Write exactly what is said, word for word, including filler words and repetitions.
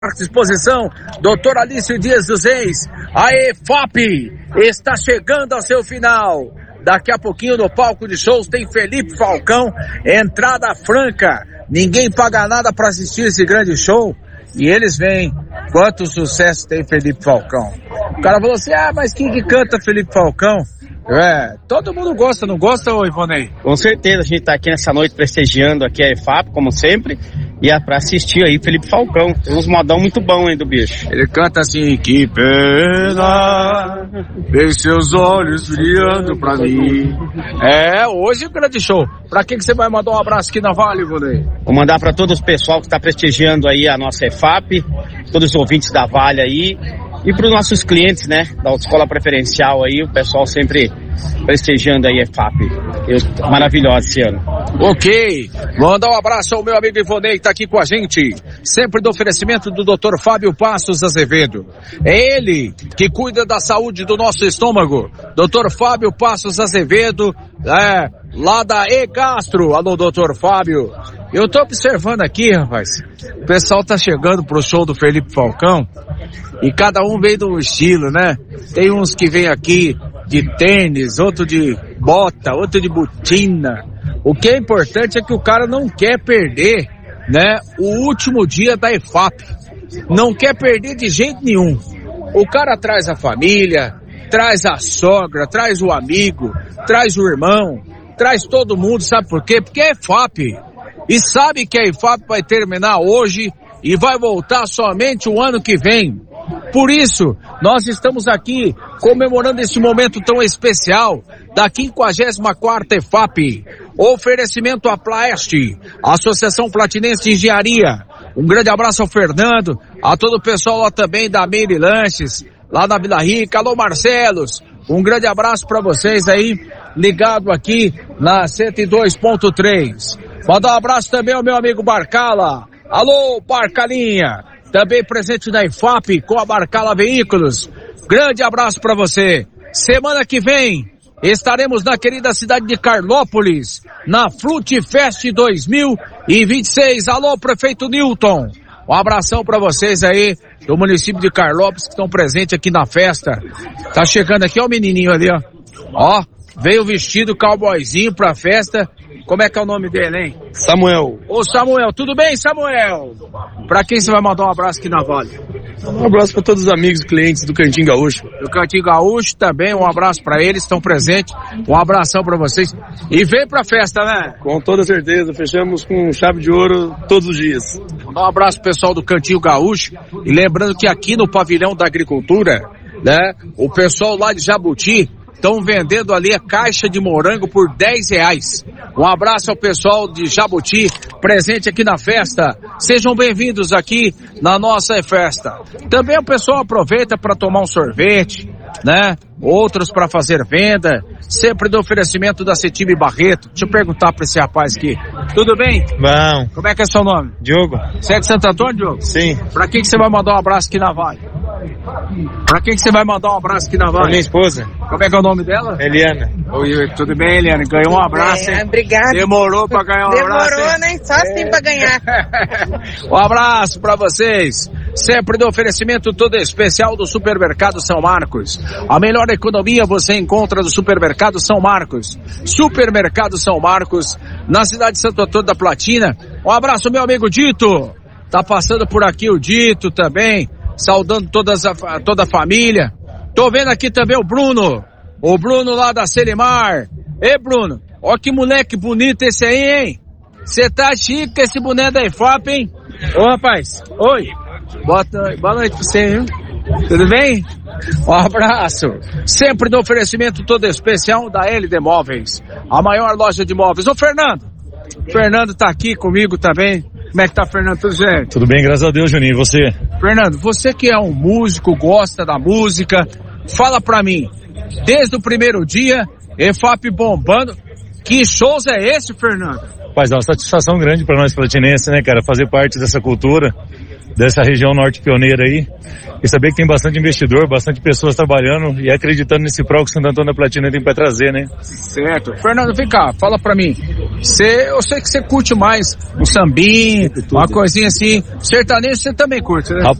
à disposição, doutor Alício Dias dos Reis. A E F A P está chegando ao seu final. Daqui a pouquinho no palco de shows tem Felipe Falcão, entrada franca. Ninguém paga nada para assistir esse grande show. E eles vêm. Quanto sucesso tem Felipe Falcão. O cara falou assim, ah, mas quem que canta Felipe Falcão? É, todo mundo gosta, não gosta, ô Ivonei? Com certeza, a gente tá aqui nessa noite prestigiando aqui a E F A P, como sempre, e é pra assistir aí Felipe Falcão. Tem uns modão muito bom aí do bicho. Ele canta assim, que pena, ver seus olhos brilhando pra mim. É, hoje é um grande show. Pra quem que você vai mandar um abraço aqui na Vale, Ivonei? Vou mandar pra todo o pessoal que tá prestigiando aí a nossa E F A P, todos os ouvintes da Vale aí, e para os nossos clientes, né, da Autoescola Preferencial aí, o pessoal sempre prestigiando aí a E F A P. Eu, maravilhosa esse ano. Ok, mandar um abraço ao meu amigo Ivonei que tá aqui com a gente, sempre do oferecimento do doutor Fábio Passos Azevedo. É ele que cuida da saúde do nosso estômago, doutor Fábio Passos Azevedo, é, lá da E-Gastro. Alô, doutor Fábio. Eu tô observando aqui, rapaz, o pessoal tá chegando pro show do Felipe Falcão e cada um vem de um estilo, né? Tem uns que vêm aqui de tênis, outro de bota, outro de botina. O que é importante é que o cara não quer perder, né, o último dia da E F A P. Não quer perder de jeito nenhum. O cara traz a família, traz a sogra, traz o amigo, traz o irmão, traz todo mundo, sabe por quê? Porque é E F A P. E sabe que a E F A P vai terminar hoje e vai voltar somente o ano que vem. Por isso, nós estamos aqui comemorando esse momento tão especial da quinquagésima quarta E F A P. Oferecimento à Plaeste, Associação Platinense de Engenharia. Um grande abraço ao Fernando, a todo o pessoal lá também da Meire Lanches, lá na Vila Rica. Alô, Marcelos, um grande abraço para vocês aí, ligado aqui na cento e dois ponto três. Mandar um abraço também ao meu amigo Barcala. Alô, Barcalinha, também presente na E F A P com a Barcala Veículos. Grande abraço para você. Semana que vem estaremos na querida cidade de Carlópolis, na Flutefest dois mil e vinte e seis. Alô, prefeito Newton. Um abração para vocês aí do município de Carlópolis que estão presentes aqui na festa. Tá chegando aqui, ó o menininho ali, ó. Ó, veio vestido cowboyzinho pra festa. Como é que é o nome dele, hein? Samuel. Ô Samuel, tudo bem, Samuel? Pra quem você vai mandar um abraço aqui na Vale? Um abraço para todos os amigos e clientes do Cantinho Gaúcho. Do Cantinho Gaúcho também, um abraço pra eles, estão presentes. Um abração pra vocês. E vem pra festa, né? Com toda certeza, fechamos com chave de ouro todos os dias. Um abraço pro pessoal do Cantinho Gaúcho. E lembrando que aqui no Pavilhão da Agricultura, né, o pessoal lá de Jabuti estão vendendo ali a caixa de morango por dez reais. Um abraço ao pessoal de Jabuti, presente aqui na festa. Sejam bem-vindos aqui na nossa festa. Também o pessoal aproveita para tomar um sorvete, né? Outros para fazer venda, sempre do oferecimento da Cetime Barreto. Deixa eu perguntar para esse rapaz aqui. Tudo bem? Bom. Como é que é seu nome? Diogo. Você é de Santo Antônio, Diogo? Sim. Para quem que você vai mandar um abraço aqui na Vale? Pra quem que você vai mandar um abraço aqui na Vale? Pra minha esposa. Como é que é o nome dela? Eliana. Oi, tudo bem, Eliana? Ganhou um abraço, hein? É, obrigado. Demorou pra ganhar um Demorou, abraço. Demorou, né? Só assim é. pra ganhar. Um abraço pra vocês. Sempre do oferecimento todo especial do Supermercado São Marcos. A melhor economia você encontra no Supermercado São Marcos. Supermercado São Marcos, na cidade de Santo Antônio da Platina. Um abraço, meu amigo Dito. Tá passando por aqui o Dito também. Saudando todas a, toda a família. Tô vendo aqui também o Bruno. O Bruno lá da Selimar. Ei, Bruno, ó que moleque bonito esse aí, hein? Você tá chique com esse boné da E F A P, hein? Ô, rapaz. Oi. Boa, boa noite pra você, viu? Tudo bem? Um abraço. Sempre do oferecimento todo especial da L D Móveis. A maior loja de móveis. Ô, Fernando. Fernando tá aqui comigo também. Como é que tá, Fernando? Tudo certo? Tudo bem, graças a Deus, Juninho. E você? Fernando, você que é um músico, gosta da música, fala pra mim, desde o primeiro dia, E F A P bombando, que shows é esse, Fernando? Rapaz, dá uma satisfação grande pra nós platinenses, né, cara? Fazer parte dessa cultura. dessa região norte pioneira aí. E saber que tem bastante investidor, bastante pessoas trabalhando e acreditando nesse prol que o Santo Antônio da Platina tem para trazer, né? Certo. Fernando, vem cá, fala pra mim. Cê, eu sei que você curte mais um sambinha, uma coisinha assim. Sertanejo você também curte, né?